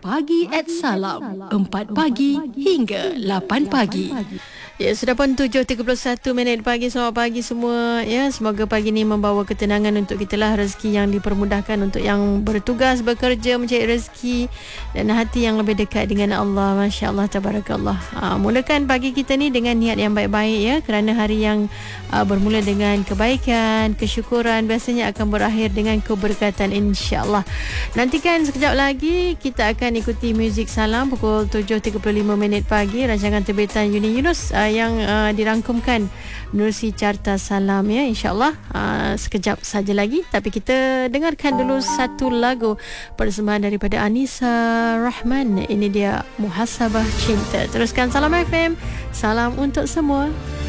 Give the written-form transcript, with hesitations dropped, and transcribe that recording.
Pagi@Salam 4 pagi hingga 8 pagi. Ya, sudah pun 7.31 pagi. Selamat pagi semua. Ya, semoga pagi ini membawa ketenangan untuk kita lah, rezeki yang dipermudahkan untuk yang bertugas bekerja mencari rezeki dan hati yang lebih dekat dengan Allah. Masya-Allah, tabarakallah. Mulakan pagi kita ni dengan niat yang baik-baik ya, kerana hari yang bermula dengan kebaikan, kesyukuran biasanya akan berakhir dengan keberkatan, insya-Allah. Nantikan sekejap lagi kita akan ikuti muzik salam pukul 7.35 pagi, rancangan terbitan Uni Yunus yang dirangkumkan menerusi Carta Salam ya, insya-Allah. Sekejap saja lagi, tapi kita dengarkan dulu satu lagu persembahan daripada Anissa Rahman. Ini dia Muhasabah Cinta. Teruskan Salam FM, salam untuk semua.